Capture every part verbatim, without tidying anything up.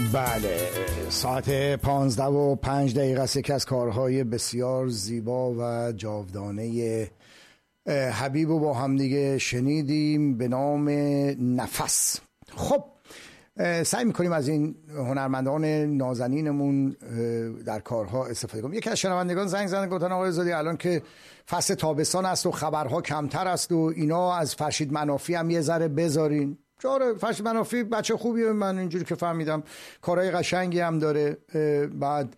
بله، ساعت پانزده و پنج دقیقه است. یکی از کارهای بسیار زیبا و جاودانه حبیب رو با هم دیگه شنیدیم به نام نفس. خب سعی میکنیم از این هنرمندان نازنینمون در کارها استفاده کنیم. یکی از شنوندگان زنگ زدن گفتن آقای زادی الان که فصل تابستان است و خبرها کمتر است و اینا، از فرشید منافی هم یه ذره بذارین. چرا؟ فرشید منافی بچه خوبیه، من اینجوری که فهمیدم کارهای قشنگی هم داره. بعد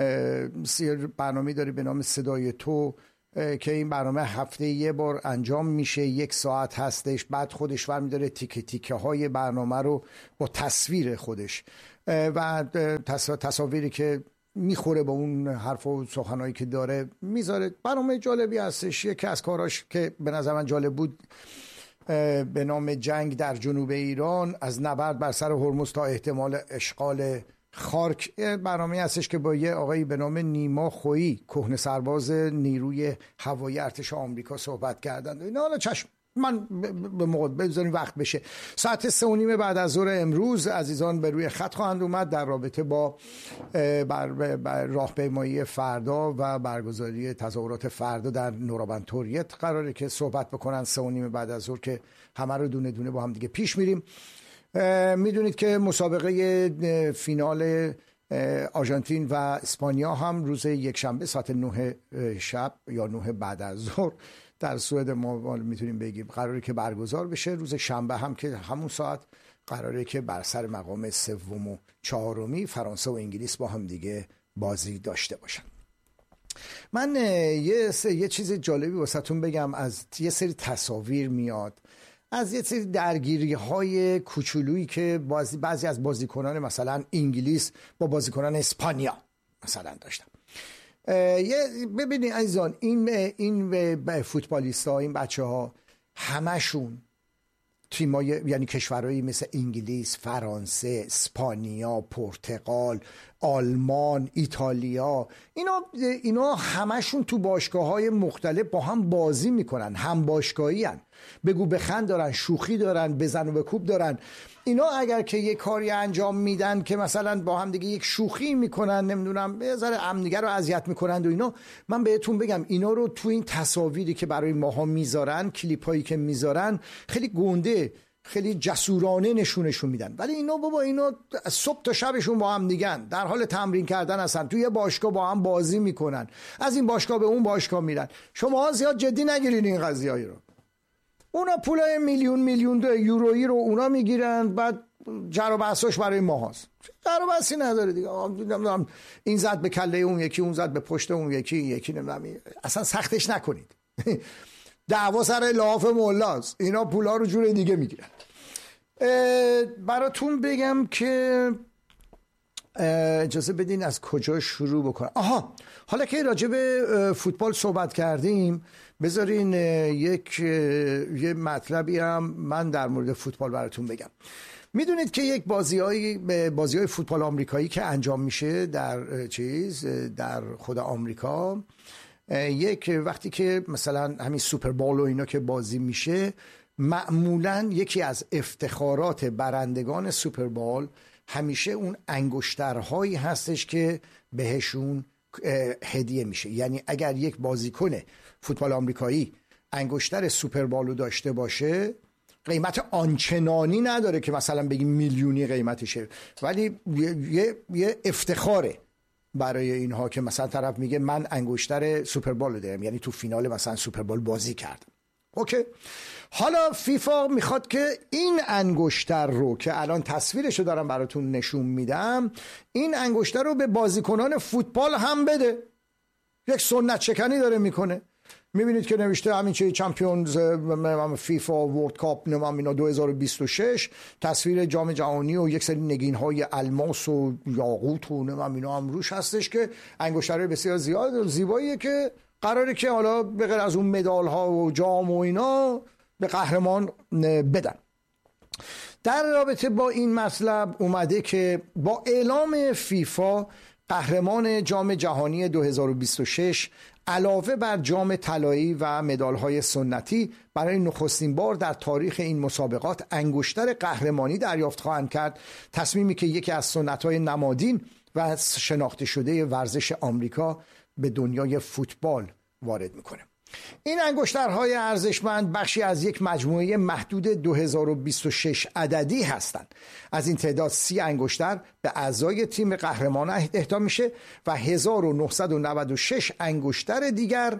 برنامه داره به نام صدای تو که این برنامه هفته یه بار انجام میشه، یک ساعت هستش. بعد خودش ور میداره تیکه تیکه های برنامه رو با تصویر خودش و تصاویری که میخوره با اون حرف و سخنایی که داره میذاره. برنامه جالبی هستش. یکی از کاراش که به نظر من جالب بود به نام جنگ در جنوب ایران، از نبرد بر سر هرمز تا احتمال اشغال خارک، برنامه هستش که با یه آقایی به نام نیما خویی، کهنه سرباز نیروی هوایی ارتش آمریکا صحبت کردند. اینا حالا چشم من به موقع بذاریم وقت بشه. ساعت سه و نیم بعد از ظهر امروز عزیزان به روی خط خواهند اومد در رابطه با بر بر راهپیمایی فردا و برگزاری تظاهرات فردا در نورابند توریت قراره که صحبت بکنن. سه و نیم بعد از ظهر که همه رو دونه دونه با هم دیگه پیش میریم. میدونید که مسابقه فینال آرژانتین و اسپانیا هم روز یکشنبه ساعت نه شب یا نه بعد از ظهر در سوئد ما میتونیم بگیم قراره که برگزار بشه. روز شنبه هم که همون ساعت قراره که بر سر مقام سوم و چهارمی فرانسه و انگلیس با هم دیگه بازی داشته باشن. من یه یه چیز جالبی واسهتون بگم. از یه سری تصاویر میاد از یه سری درگیری های کوچولویی که بعضی بعضی از بازیکنان مثلا انگلیس با بازیکنان اسپانیا مثلا داشتن. ببینید عزیزان، این این فوتبالیستا، این بچه ها همشون تیمای یعنی کشورهایی مثل انگلیس، فرانسه، اسپانیا، پرتغال، آلمان، ایتالیا، اینا اینا همشون تو باشگاه‌های مختلف با هم بازی میکنن، هم باشگاهی هن. بگو بخند دارن، شوخی دارن، بزن و بکوب دارن. اینا اگر که یه کاری انجام میدن که مثلا با هم دیگه یک شوخی میکنن، نمیدونم یه ذره هم دیگه رو اذیت میکنن و اینا، من بهتون بگم اینا رو تو این تصاویری که برای ماها میذارن، کلیپایی که میذارن، خیلی گنده، خیلی جسورانه نشونشون میدن. ولی اینا بابا اینا صبح تا شبشون با هم دیگن، در حال تمرین کردن هستن، توی باشگاه با هم بازی میکنن، از این باشگاه به اون باشگاه میرن. شما زیاد جدی نگیرین این قضیه‌ای رو. اونا پولای میلیون میلیون یورویی رو اونا میگیرن، بعد جر و بحثاش برای ما هست. جر و بحثی نداره دیگه. این زد به کله اون یکی، اون زد به پشت اون یکی، یکی نمیدونم. اصلا سختش نکنید. دعوا سر لحاف مولاست. اینا پولا رو جور دیگه میگیرن. براتون بگم که اجازه بدین از کجا شروع بکنم. آها، حالا که راجع به فوتبال صحبت کردیم، بذارین یک یه مطلبی هم من در مورد فوتبال براتون بگم. میدونید که یک بازی‌های بازی‌های فوتبال آمریکایی که انجام میشه در چیز در خود آمریکا، یک وقتی که مثلا همین سوپر بول و اینا که بازی میشه، معمولا یکی از افتخارات برندگان سوپر بول همیشه اون انگشترهایی هستش که بهشون هدیه میشه. یعنی اگر یک بازیکن فوتبال آمریکایی انگشتر سوپر بولو داشته باشه، قیمت آنچنانی نداره که مثلا بگیم میلیونی قیمتشه، ولی یه, یه افتخاره برای اینها که مثلا طرف میگه من انگشتر سوپر بولو دارم، یعنی تو فینال مثلا سوپر بول بازی کردم. اوکی، حالا فیفا میخواد که این انگشتر رو که الان تصویرشو دارم براتون نشون میدم، این انگشتر رو به بازیکنان فوتبال هم بده. یک سنت شکنی داره میکنه. میبینید که نوشته همین چه چمپیونز فیفا ورلد کاپ نمام اینا دو هزار و بیست و شش، تصویر جام جهانی و یک سری نگین های الماس و یاقوت و نمام اینا هم روش هستش که انگشتر بسیار زیاد و زیباییه که قراره که حالا به غیر از اون مدال ها و جام و اینا به قهرمان بدن. در رابطه با این مطلب اومده که با اعلام فیفا قهرمان جام جهانی دو هزار و بیست و شش علاوه بر جام طلایی و مدال‌های سنتی برای نخستین بار در تاریخ این مسابقات انگشتر قهرمانی دریافت خواهند کرد، تصمیمی که یکی از سنت‌های نمادین و شناخته شده ورزش آمریکا به دنیای فوتبال وارد میکنه. این انگشترهای ارزشمند بخشی از یک مجموعه محدود دو هزار و بیست و شش عددی هستند. از این تعداد سی انگشتر به اعضای تیم قهرمان اهدا میشه و هزار و نهصد و نود و شش انگشتر دیگر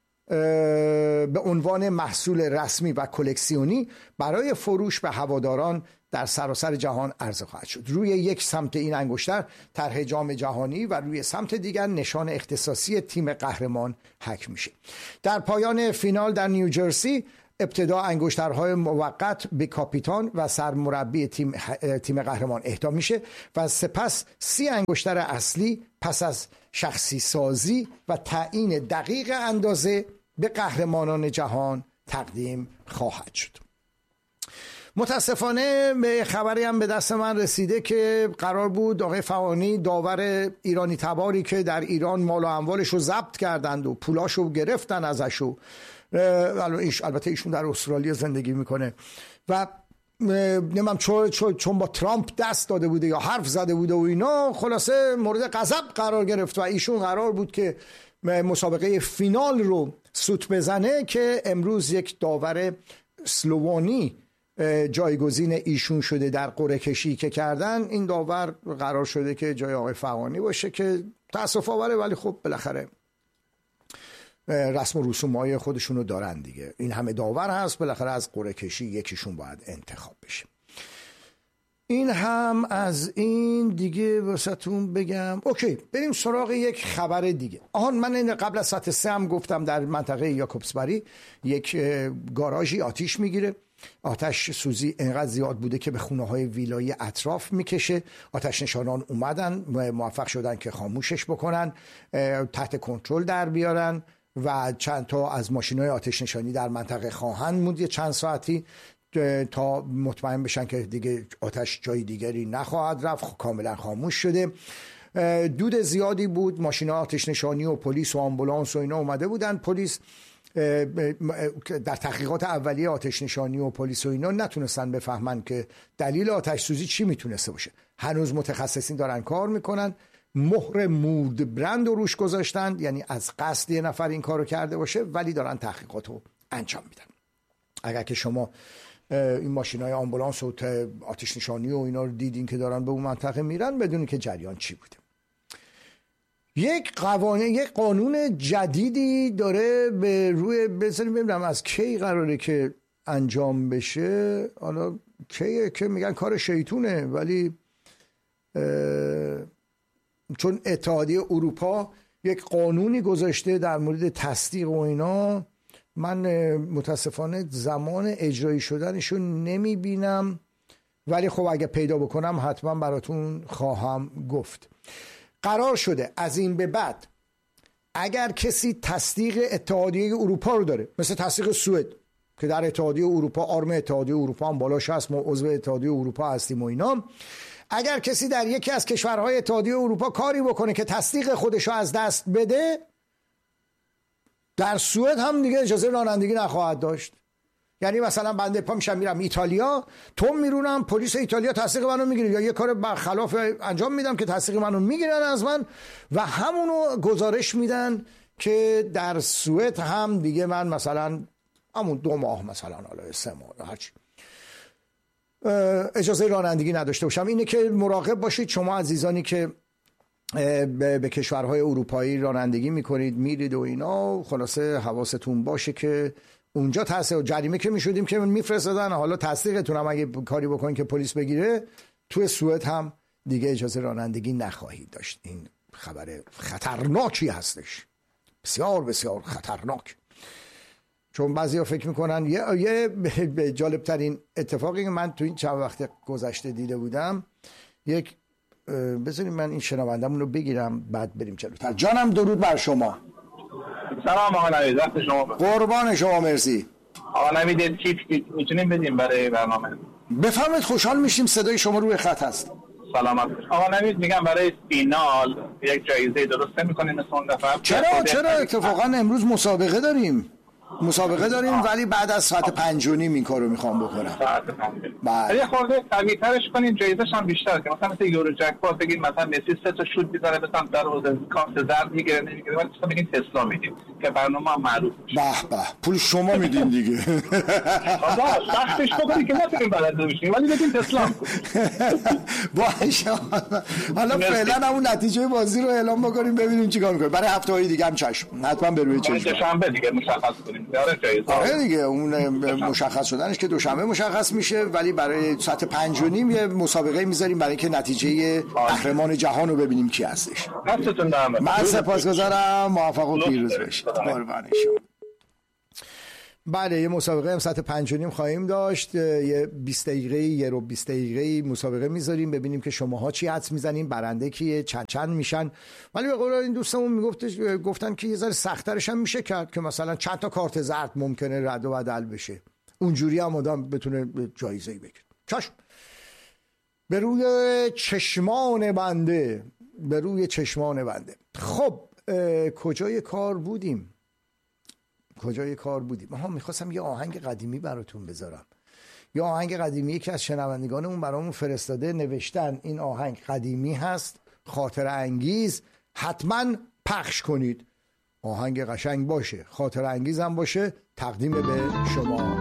به عنوان محصول رسمی و کلکسیونی برای فروش به هواداران در سراسر جهان عرضه خواهد شد. روی یک سمت این انگشتر طرح جام جهانی و روی سمت دیگر نشان اختصاصی تیم قهرمان حک میشه. در پایان فینال در نیوجرسی ابتدا انگشترهای موقت به کاپیتان و سرمربی تیم تیم قهرمان اهدا میشه و سپس سی انگشتر اصلی پس از شخصی سازی و تعیین دقیق اندازه به قهرمانان جهان تقدیم خواهد شد. متاسفانه به خبری هم به دست من رسیده که قرار بود آقای فغانی داور ایرانی تباری که در ایران مال و اموالش رو ضبط کردند و پولاشو گرفتن ازش و البته ایشون در استرالیا زندگی میکنه و نمیم چون, چون با ترامپ دست داده بوده یا حرف زده بوده و اینا خلاصه مورد غضب قرار گرفت و ایشون قرار بود که مسابقه فینال رو سوت بزنه که امروز یک داور اسلوونی جایگزین ایشون شده در قرعه کشی که کردن. این داور قرار شده که جای آقای فغانی باشه که تأسف آوره، ولی خب بالاخره رسم و رسوم‌های خودشونو دارن دیگه. این همه داور هست، بالاخره از قرعه کشی یکیشون باید انتخاب بشه. این هم از این دیگه واسهتون بگم. اوکی، بریم سراغ یک خبر دیگه. آهان من این قبل از ساعت سه هم گفتم در منطقه یاکوبسبری یک گاراژی آتیش میگیره. آتش سوزی انقدر زیاد بوده که به خونه‌های ویلایی اطراف میکشه. آتش نشانان اومدن، موفق شدن که خاموشش بکنن، تحت کنترل در بیارن و چند تا از ماشین‌های آتش نشانی در منطقه خواهند موند یه چند ساعتی تا مطمئن بشن که دیگه آتش جای دیگری نخواهد رفت، کاملا خاموش شده. دود زیادی بود، ماشین‌های آتش نشانی و پلیس و آمبولانس و اینا اومده بودن. پلیس در تحقیقات اولیه آتش نشانی و پلیس و اینا نتونستن بفهمن که دلیل آتش سوزی چی میتونسته باشه. هنوز متخصصین دارن کار میکنن. مهر مورد برند رو روش گذاشتن، یعنی از قصد یه نفر این کارو کرده باشه، ولی دارن تحقیقات رو انجام میدن. اگر که شما این ماشین‌های آمبولانس و آتش نشانی و اینا رو دیدین که دارن به اون منطقه میرن، بدونین که جریان چی بوده. یک قوانین یک قانون جدیدی داره به روی بذاریم ببینم از کی قراره که انجام بشه. حالا کیه که میگن کار شیطونه، ولی چون اتحادیه اروپا یک قانونی گذاشته در مورد تصدیق و اینا، من متاسفانه زمان اجرایی شدنشو نمیبینم، ولی خب اگه پیدا بکنم حتما براتون خواهم گفت. قرار شده از این به بعد اگر کسی تصدیق اتحادیه اروپا رو داره، مثل تصدیق سوئد که در اتحادیه اروپا، آرم اتحادیه اروپا هم بالاش هست، ما عضو اتحادیه اروپا هستیم و اینا، اگر کسی در یکی از کشورهای اتحادیه اروپا کاری بکنه که تصدیق خودشو از دست بده، در سوئد هم دیگه اجازه رانندگی نخواهد داشت. یعنی مثلا بنده پا میشم میرم ایتالیا، تو میرونم، پلیس ایتالیا تصدیق منو میگیره یا یه کار برخلاف انجام میدم که تصدیق منو میگیرن از من و همونو گزارش میدن که در سوئد هم دیگه من مثلا همون دو ماه مثلا حالا سه ماه هرچی اجازه رانندگی نداشته باشم. اینه که مراقب باشید شما عزیزانی که به, به کشورهای اروپایی رانندگی میکنید میرید و اینا، خلاصه حواستون باشه که اونجا تاثیر جریمه که میشدیم که میفرستادن، حالا تصدیقتون هم اگه کاری بکنین که پلیس بگیره، تو سوئد هم دیگه اجازه رانندگی نخواهید داشت. این خبر خطرناکی هستش، بسیار بسیار خطرناک. چون بعضیا فکر میکنن یه یه جالب ترین اتفاقی که من تو این چند وقت گذشته دیده بودم، یک بذارید من این شنوندمون رو بگیرم بعد بریم جلوتر. جانم درود بر شما. سلام آقا نوید، وقت شما بخیر. قربان شما، مرسی. آقا نوید تیپ میتونیم بدیم برای برنامه؟ بفرمایید، خوشحال میشیم، صدای شما روی خط هست. سلامت. آقا نوید میگم برای فینال یک جایزه درست نمی‌کنیم مثل اون دفعه. چرا چرا اتفاقا امروز مسابقه داریم مسابقه داریم آه. ولی بعد از ساعت پنج و نیم این کارو میخوام بکنم. ساعت پنج. یه خورده قوی‌ترش کنیم، جایزه‌ش هم بیشتر که مثلا مثل یورو جک‌پات بگیم مثلا مسی سه تا شوت می‌زنه به سمت دروازه، کارت زرد میگیره نمیگیره، ولی مثلا بگیم تسلا میدیم که برنامه هم معروف میشه. به به پول شما میدین دیگه. آقا سختش بکنی که نتونیم بلد بشیم ولی بگیم تسلا. باشه. حالا فعلا همون نتیجه بازی رو اعلام بکنیم ببینیم چیکار می‌کنیم. برای هفته‌های دیگه هم چشم. حتما به روی چشم. شنبه دیگه مشخص کنیم. آره دیگه اون مشخص شدنش که دوشنبه مشخص میشه، ولی برای ساعت پنج و نیم یه مسابقه میذاریم برای اینکه نتیجه قهرمان جهان رو ببینیم کی هستش. من سپاسگزارم، موفق و پیروز باشید. قربان شما. بله یه مسابقه هم ساعت پنج و نیم خواهیم داشت، یه بیست دقیقه یه رو بیست دقیقه مسابقه میذاریم ببینیم که شماها چی حدس میزنین، برنده کیه، چند چند میشن. ولی به قول این دوستمون میگفت گفتن که یه ذره سخت‌ترش هم میشه کرد که مثلا چند تا کارت زرد ممکنه رد و بدل بشه، اونجوری هم آدم بتونه جایزه‌ای بگیره. چشم. به روی چشمان بنده به روی چشمان بنده. خب کجای کار بودیم؟ کجای کار بودیم؟ ها میخواستم یه آهنگ قدیمی براتون بذارم. یه آهنگ قدیمی که از شنوندگانمون برامون فرستاده، نوشتن این آهنگ قدیمی هست، خاطره انگیز، حتما پخش کنید. آهنگ قشنگ باشه، خاطره انگیز هم باشه، تقدیم به شما.